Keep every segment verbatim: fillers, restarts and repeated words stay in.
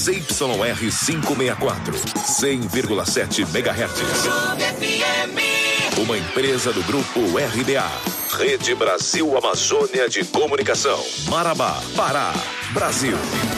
Z Y R quinhentos e sessenta e quatro, cem vírgula sete megahertz. Uma empresa do Grupo R B A. Rede Brasil Amazônia de Comunicação. Marabá, Pará, Brasil.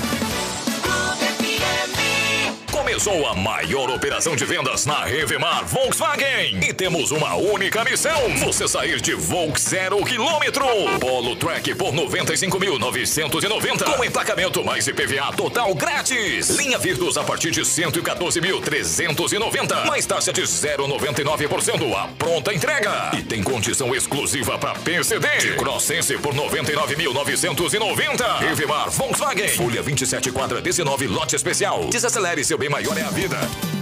Começou a maior operação de vendas na Revemar Volkswagen. E temos uma única missão: você sair de Volks zero quilômetro. Polo Track por noventa e cinco mil novecentos e noventa. Com emplacamento mais I P V A total grátis. Linha Virtus a partir de cento e quatorze mil trezentos e noventa. Mais taxa de zero vírgula noventa e nove por cento a pronta entrega. E tem condição exclusiva para P C D. De Crossense por noventa e nove mil novecentos e noventa. Revemar Volkswagen. Folha vinte e sete, quadra dezenove, lote especial. Desacelere, seu bem maior é a vida.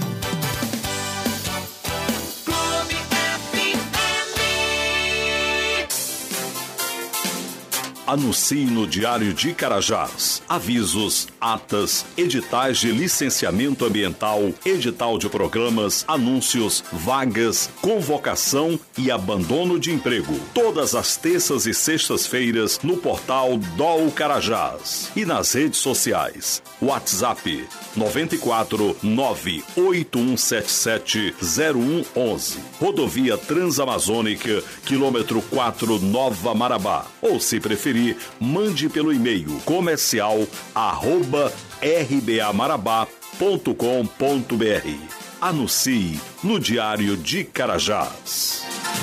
Anuncie no Diário de Carajás. Avisos, atas, editais de licenciamento ambiental, edital de programas, anúncios, vagas, convocação e abandono de emprego. Todas as terças e sextas-feiras no portal D O L Carajás e nas redes sociais. WhatsApp nove quatro nove oito um sete sete zero um um um. Rodovia Transamazônica, quilômetro quatro, Nova Marabá. Ou, se preferir, mande pelo e-mail comercial arroba r b a marabá ponto com ponto b r. Anuncie no Diário de Carajás.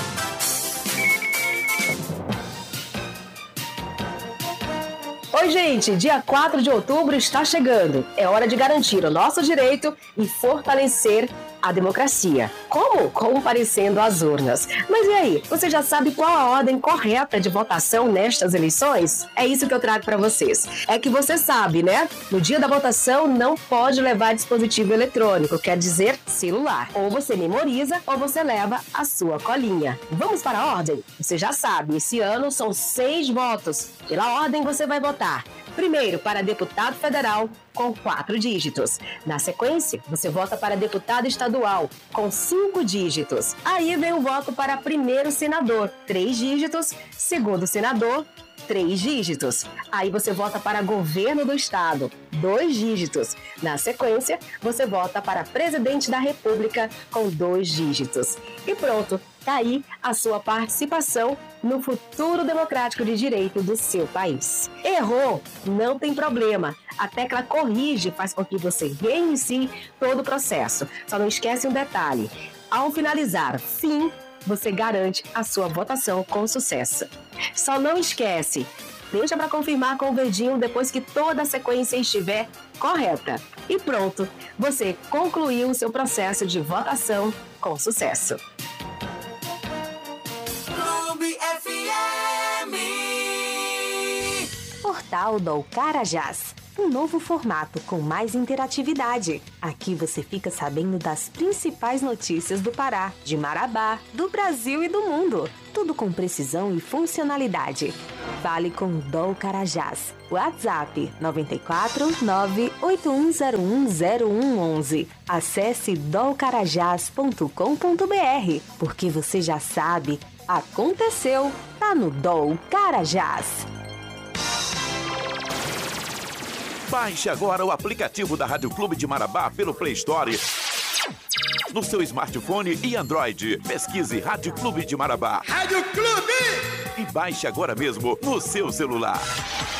Oi, gente, dia quatro de outubro está chegando. É hora de garantir o nosso direito e fortalecer a democracia. Como? Comparecendo às urnas. Mas e aí, você já sabe qual a ordem correta de votação nestas eleições? É isso que eu trago para vocês. É que você sabe, né? No dia da votação não pode levar dispositivo eletrônico, quer dizer, celular. Ou você memoriza ou você leva a sua colinha. Vamos para a ordem? Você já sabe, esse ano são seis votos. Pela ordem você vai votar. Primeiro, para deputado federal, com quatro dígitos. Na sequência, você vota para deputado estadual, com cinco dígitos. Aí vem o voto para primeiro senador, três dígitos. Segundo senador, três dígitos. Aí você vota para governo do estado, dois dígitos. Na sequência, você vota para presidente da república, com dois dígitos. E pronto, tá aí a sua participação no futuro democrático de direito do seu país. Errou? Não tem problema. A tecla corrige faz com que você reinicie todo o processo. Só não esquece um detalhe. Ao finalizar fim, você garante a sua votação com sucesso. Só não esquece, deixa para confirmar com o verdinho depois que toda a sequência estiver correta. E pronto, você concluiu o seu processo de votação com sucesso. Portal D O L Carajás. Um novo formato com mais interatividade. Aqui você fica sabendo das principais notícias do Pará, de Marabá, do Brasil e do mundo. Tudo com precisão e funcionalidade. Fale com D O L Carajás. WhatsApp nove quatro nove oito um zero um zero um um um. Acesse d o l carajás ponto com ponto b r. Porque você já sabe, aconteceu, tá no D O L Carajás. Baixe agora o aplicativo da Rádio Clube de Marabá pelo Play Store, no seu smartphone e Android. Pesquise Rádio Clube de Marabá. Rádio Clube! E baixe agora mesmo no seu celular.